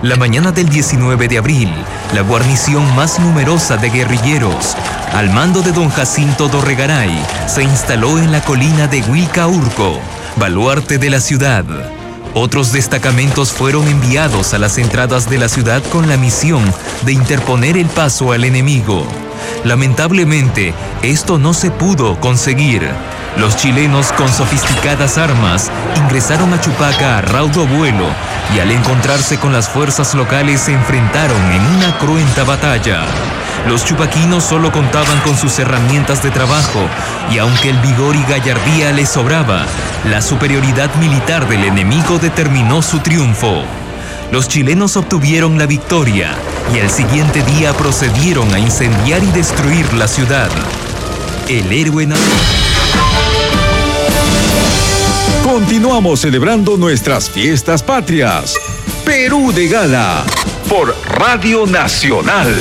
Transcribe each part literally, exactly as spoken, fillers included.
La mañana del diecinueve de abril, la guarnición más numerosa de guerrilleros, al mando de don Jacinto Dorregaray, se instaló en la colina de Huilcaurco, baluarte de la ciudad. Otros destacamentos fueron enviados a las entradas de la ciudad con la misión de interponer el paso al enemigo. Lamentablemente, esto no se pudo conseguir. Los chilenos, con sofisticadas armas, ingresaron a Chupaca a raudo vuelo y al encontrarse con las fuerzas locales se enfrentaron en una cruenta batalla. Los chupaquinos solo contaban con sus herramientas de trabajo y aunque el vigor y gallardía les sobraba, la superioridad militar del enemigo determinó su triunfo. Los chilenos obtuvieron la victoria y el siguiente día procedieron a incendiar y destruir la ciudad. El héroe nacional. Continuamos celebrando nuestras fiestas patrias. Perú de Gala, por Radio Nacional.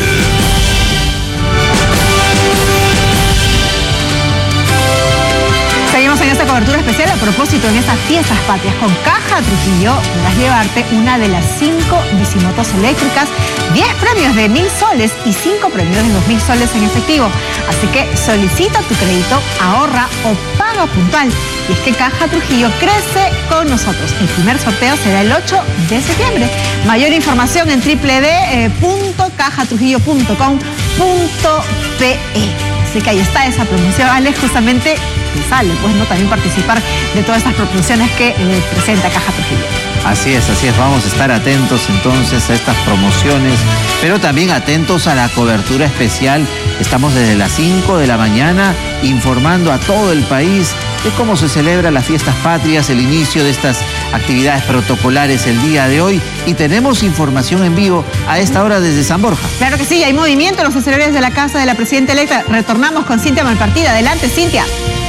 Seguimos en esta cobertura especial a propósito en estas fiestas patrias. Con Caja Trujillo podrás llevarte una de las cinco bicimotos eléctricas, diez premios de mil soles y cinco premios de dos mil soles en efectivo. Así que solicita tu crédito, ahorra o paga puntual. Y es que Caja Trujillo crece con nosotros. El primer sorteo será el ocho de septiembre. Mayor información en doble u doble u doble u punto caja trujillo punto com punto pe. Así que ahí está esa promoción, Alex, justamente sale, pues, ¿no? También participar de todas estas promociones que eh, presenta Caja Trujillo. Así es, así es. Vamos a estar atentos entonces a estas promociones, pero también atentos a la cobertura especial. Estamos desde las cinco de la mañana informando a todo el país de cómo se celebra las fiestas patrias, el inicio de estas actividades protocolares el día de hoy, y tenemos información en vivo a esta hora desde San Borja. Claro que sí, hay movimiento en los escenarios de la casa de la presidenta electa. Retornamos con Cintia Malpartida. Adelante, Cintia.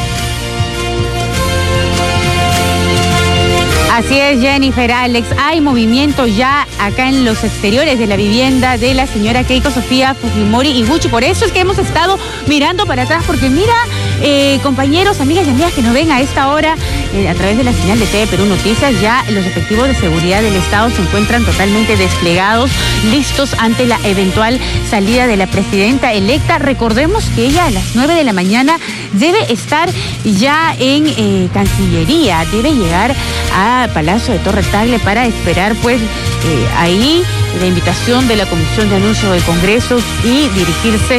Así es, Jennifer, Alex, hay movimiento ya acá en los exteriores de la vivienda de la señora Keiko Sofía Fujimori Iguchi. Por eso es que hemos estado mirando para atrás, porque mira, eh, compañeros, amigas y amigas que nos ven a esta hora eh, a través de la señal de T V Perú Noticias, ya los efectivos de seguridad del Estado se encuentran totalmente desplegados, listos ante la eventual salida de la presidenta electa. Recordemos que ella a las nueve de la mañana debe estar ya en eh, Cancillería, debe llegar a Palacio de Torre Tagle para esperar pues eh, ahí la invitación de la Comisión de Anuncio del Congreso y dirigirse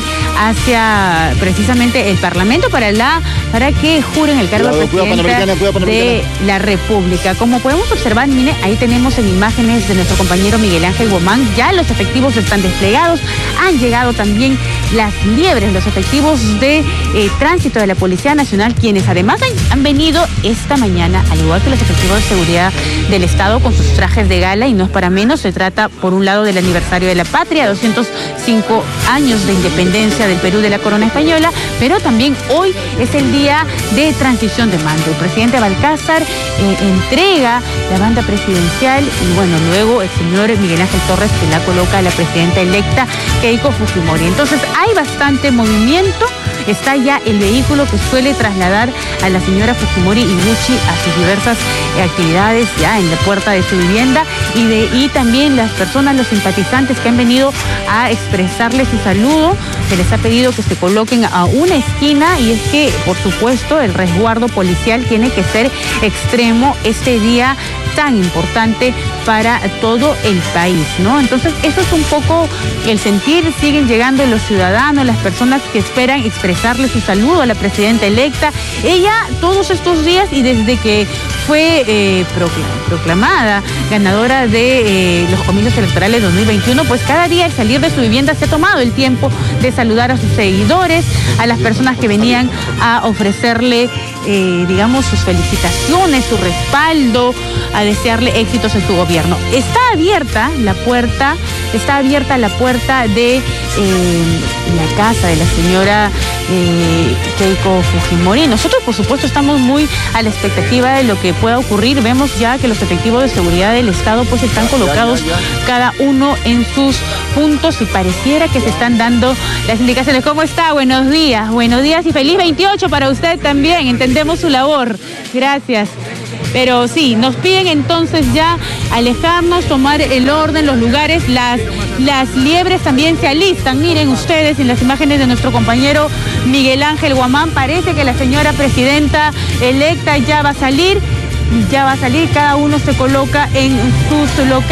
hacia precisamente el Parlamento para la para que juren el cargo de presidenta de la República. Como podemos observar, mire, ahí tenemos en imágenes de nuestro compañero Miguel Ángel Gomán, ya los efectivos están desplegados, han llegado también las liebres, los efectivos de eh, tránsito de la Policía Nacional, quienes además han, han venido esta mañana, al igual que los efectivos de seguridad del Estado, con sus trajes de gala, y no es para menos. Se trata, por un lado, del aniversario de la patria, doscientos cinco años de independencia del Perú de la corona española, pero también hoy es el día de transición de mando. El presidente Balcázar eh, entrega la banda presidencial y, bueno, luego el señor Miguel Ángel Torres que la coloca a la presidenta electa Keiko Fujimori. Entonces hay bastante movimiento. Está ya el vehículo que suele trasladar a la señora Fujimori Iguchi a sus diversas eh, actividades ya en la puerta de su vivienda, y, de, y también las personas, los simpatizantes que han venido a expresarle su saludo, se les ha pedido que se coloquen a una esquina, y es que, por supuesto, el resguardo policial tiene que ser extremo este día tan importante para todo el país, ¿no? Entonces, eso es un poco el sentir. Siguen llegando los ciudadanos, las personas que esperan expresarle su saludo a la presidenta electa. Ella, todos estos días y desde que fue eh, proclamada ganadora de eh, los comicios electorales dos mil veintiuno, pues cada día al salir de su vivienda se ha tomado el tiempo de saludar a sus seguidores, a las personas que venían a ofrecerle, eh, digamos, sus felicitaciones, su respaldo, a desearle éxitos en su gobierno. Está abierta la puerta, está abierta la puerta de eh, la casa de la señora eh, Keiko Fujimori. Nosotros, por supuesto, estamos muy a la expectativa de lo que pueda ocurrir. Vemos ya que los efectivos de seguridad del Estado pues están colocados cada uno en sus puntos y pareciera que se están dando las indicaciones. ¿Cómo está? Buenos días, buenos días y feliz veintiocho para usted también. Entendemos su labor. Gracias. Pero sí, nos piden entonces ya alejarnos, tomar el orden, los lugares, las, las liebres también se alistan. Miren ustedes en las imágenes de nuestro compañero Miguel Ángel Guamán, parece que la señora presidenta electa ya va a salir, ya va a salir, cada uno se coloca en sus locales.